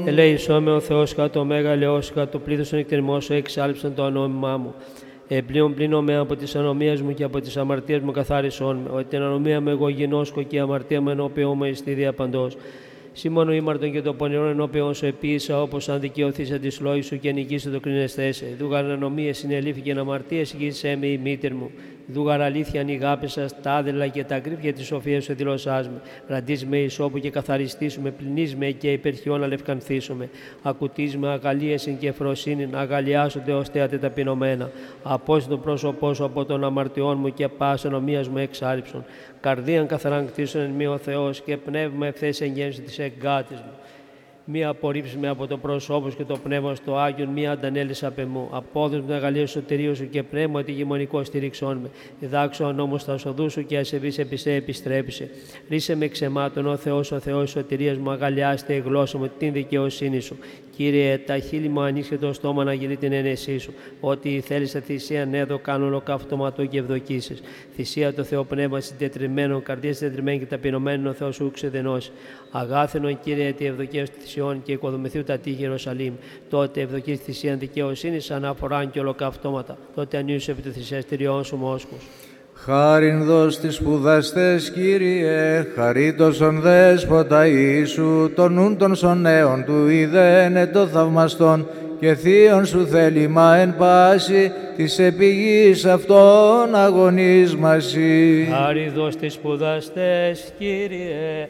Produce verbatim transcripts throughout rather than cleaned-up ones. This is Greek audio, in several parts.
ελέησό με ο Θεός κάτω μέγα ελαιός, κάτω πλήθος των εκτιμών σου εξάλειψαν το ανώμημά μου. Επλέον πλύνω με από τις ανομίες μου και από τις αμαρτίες μου καθάρισόν με, ότι την ανομία μου εγώ γινώσκω και η αμαρτία μου ενώπιον μου εις τη διαπαντός. Σήμωνο ήμαρτον και το πονηρόν ενώπιον σου επίησα, όπως αν δικαιωθείς αν της λόγης σου και νικήσει το κρίνεσθέσαι. Δούγαρ ανομίες συνελήφθηκεν αμαρτίες, γύρισε με η μήτερ μου. Δούγαρ αλήθεια ανηγάπησα, τα άδελα και τα κρύβια της σοφίας σου δηλώσάς με. Ραντείς με ισόπου και καθαριστήσουμε, πλυνείς με και υπερχιών αλευκανθήσουμε. Ακουτείς με αγαλίεσιν και φροσύνην, αγαλιάσονται ως θέατε ταπεινωμένα. Απόσυ το πρόσωπό σου από των αμαρτιών μου και πας ανομίας μου εξάρριψον. Καρδίαν καθαράν κτίσον εν μη ο Θεός και πνεύμα ευθέσεις εγγέννηση της εγκάτης μου. Μία απορρίψη με από το πρόσωπο και το πνεύμα στο Άγιον, μία αντανέλησα απ' εμού. Απόδοσ' με αγαλία σωτηρίου σου και πνεύμα τη γημονικό στηρίξον με. Διδάξω αν όμως τα οδού σου και ασεβείς επί σε επιστρέψει. Ρίσε με ξεμάτων, ο Θεός, ο Θεός σωτηρίας μου, αγαλιάστε η γλώσσα μου την δικαιοσύνη σου. Κύριε, τα χείλη μου ανοίξε το στόμα να γυρεί την ένεσή σου. Ότι θέλεις θυσία νέδο κάνω ολοκαυτωματού και ευδοκίσεις. Θυσία το Θεό πνεύμα συντετριμένων, καρδία συντετριμένη και ταπεινωμένων, ο Θεός σου ξεδενώσει. Αγάθενον, Κύριε, τη ευδοκία του θυσιών και οικοδομηθείου τα τείχη Ιερουσαλήμ. Τότε ευδοκή θυσίαν δικαιοσύνη αναφοράν και ολοκαυτώματα. Τότε ανίωσε επί του θυσιαστηριών σου μόσκους. Χάριν δώσ' τις σπουδαστές, Κύριε, χαρίτωσον δέσποτα Ιησού, τον νουν των σονέων του ειδένε το θαυμαστόν και θείον σου θέλημα εν πάση της επιγής αυτών αγωνίσμαση. Χάρι δώσ' τις σπουδαστές, Κύριε,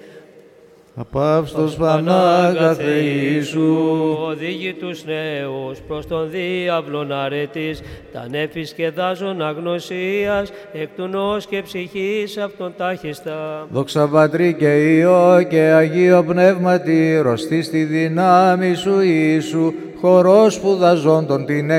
απαύστος Πανάγαθε Ιησού, οδήγη τους νέους προς τον διάβλον αρετής, τα νέφη σκεδάζων αγνωσίας, εκ του νους και ψυχής αυτών τάχιστα. Δόξα Πατρί και Υιό και Αγίο Πνεύματι, ρωστή στη δυνάμει σου Ιησού, χορός σπουδαζόντων την